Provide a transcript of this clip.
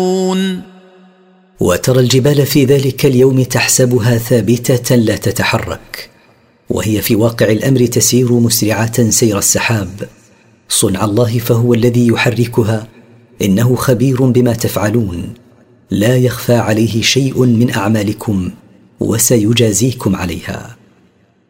وترى الجبال في ذلك اليوم تحسبها ثابتة لا تتحرك، وهي في واقع الأمر تسير مسرعة سير السحاب. صنع الله فهو الذي يحركها، إنه خبير بما تفعلون، لا يخفى عليه شيء من أعمالكم وسيجازيكم عليها.